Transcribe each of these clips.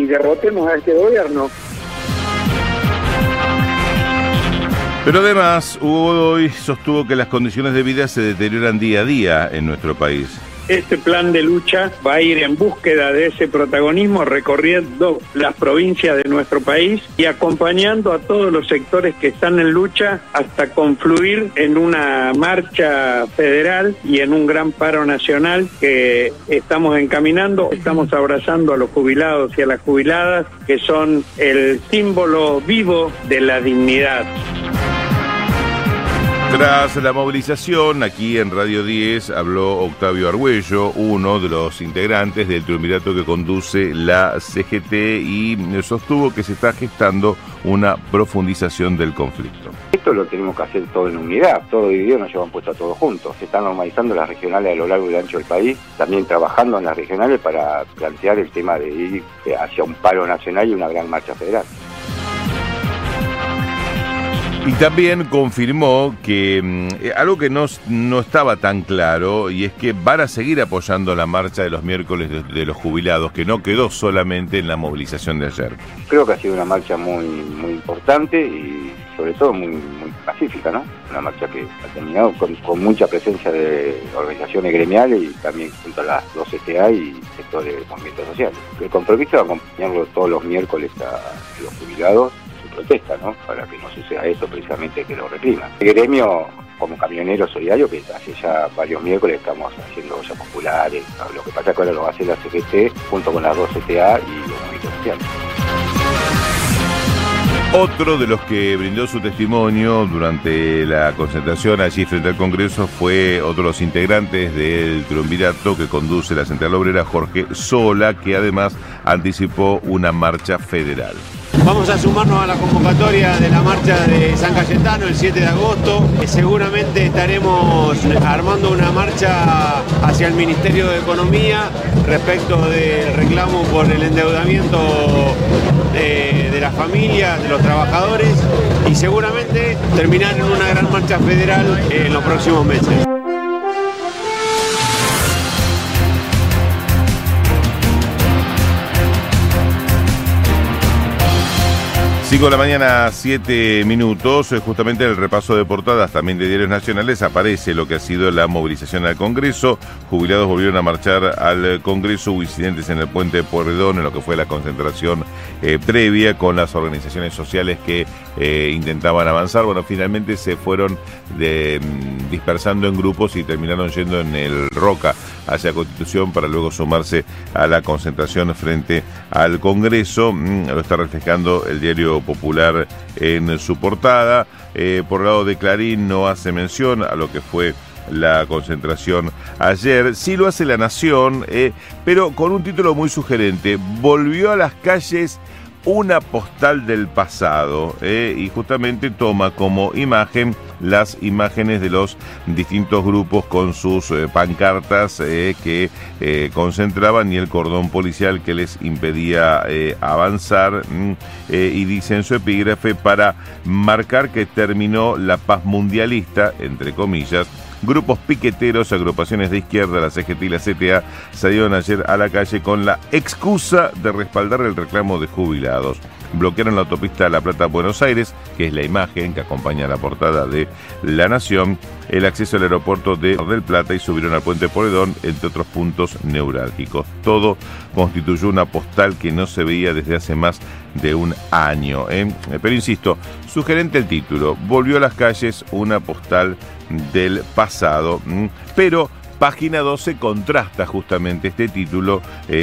derrotemos a este gobierno. Pero además, Hugo Godoy sostuvo que las condiciones de vida se deterioran día a día en nuestro país. Este plan de lucha va a ir en búsqueda de ese protagonismo, recorriendo las provincias de nuestro país y acompañando a todos los sectores que están en lucha hasta confluir en una marcha federal y en un gran paro nacional que estamos encaminando. Estamos abrazando a los jubilados y a las jubiladas, que son el símbolo vivo de la dignidad. Tras la movilización, aquí en Radio 10 habló Octavio Argüello, uno de los integrantes del triunvirato que conduce la CGT, y sostuvo que se está gestando una profundización del conflicto. Esto lo tenemos que hacer todo en unidad, todo dividido nos llevan puesto a todos juntos. Se están normalizando las regionales a lo largo y ancho del país, también trabajando en las regionales para plantear el tema de ir hacia un paro nacional y una gran marcha federal. Y también confirmó que algo que no estaba tan claro, y es que van a seguir apoyando la marcha de los miércoles de los jubilados, que no quedó solamente en la movilización de ayer. Creo que ha sido una marcha muy importante y sobre todo muy pacífica, ¿no? Una marcha que ha terminado con mucha presencia de organizaciones gremiales y también junto a las dos CTA y sectores de movimientos sociales. El compromiso de acompañarlo todos los miércoles a los jubilados, protesta, ¿no? Para que no suceda eso precisamente, que lo repriman. El gremio, como camioneros solidarios, que hace ya varios miércoles estamos haciendo ollas populares. Lo que pasa es que ahora lo va a hacer la CGT junto con las dos CTA y los movimientos sociales. Otro de los que brindó su testimonio durante la concentración allí frente al Congreso fue otro de los integrantes del triunvirato que conduce la Central Obrera, Jorge Sola, que además anticipó una marcha federal. Vamos a sumarnos a la convocatoria de la marcha de San Cayetano el 7 de agosto. Seguramente estaremos armando una marcha hacia el Ministerio de Economía respecto del reclamo por el endeudamiento de las familias, de los trabajadores, y seguramente terminar en una gran marcha federal en los próximos meses. Cinco de la mañana, 7 minutos, justamente en el repaso de portadas también de diarios nacionales aparece lo que ha sido la movilización al Congreso. Jubilados volvieron a marchar al Congreso, hubo incidentes en el puente de Pueyrredón, en lo que fue la concentración previa con las organizaciones sociales que intentaban avanzar. Bueno, finalmente se fueron dispersando en grupos y terminaron yendo en el Roca hacia Constitución para luego sumarse a la concentración frente al Congreso. Lo está reflejando el diario Popular en su portada. Por el lado de Clarín no hace mención a lo que fue la concentración ayer. Sí lo hace La Nación, pero con un título muy sugerente: volvió a las calles una postal del pasado, y justamente toma como imagen las imágenes de los distintos grupos con sus pancartas que concentraban y el cordón policial que les impedía avanzar, y dice en su epígrafe: para marcar que terminó la paz mundialista, entre comillas. Grupos piqueteros, agrupaciones de izquierda, la CGT y la CTA salieron ayer a la calle con la excusa de respaldar el reclamo de jubilados. Bloquearon la autopista La Plata-Buenos Aires, que es la imagen que acompaña la portada de La Nación, el acceso al aeropuerto de Mar del Plata y subieron al puente Pueyrredón, entre otros puntos neurálgicos. Todo constituyó una postal que no se veía desde hace más de un año. Pero insisto, sugerente el título: volvió a las calles una postal del pasado, pero Página 12 contrasta justamente este título.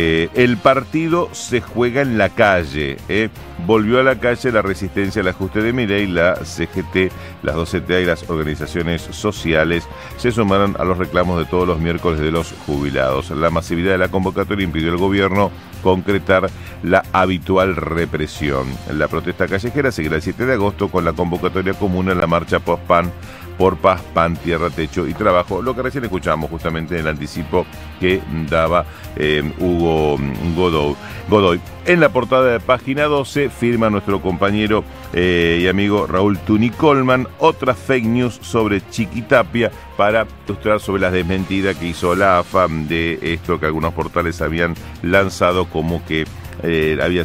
El partido se juega en la calle. Volvió a la calle la resistencia al ajuste de Milei. La CGT, las dos CTA y las organizaciones sociales se sumaron a los reclamos de todos los miércoles de los jubilados. La masividad de la convocatoria impidió al gobierno concretar la habitual represión. La protesta callejera seguirá el 7 de agosto con la convocatoria común en la marcha post-PAN por paz, pan, tierra, techo y trabajo, lo que recién escuchamos justamente en el anticipo que daba Hugo Godoy. En la portada de Página 12 firma nuestro compañero y amigo Raúl Tuni Colman otra fake news sobre Chiquitapia para ilustrar sobre la desmentida que hizo la AFA de esto que algunos portales habían lanzado como que había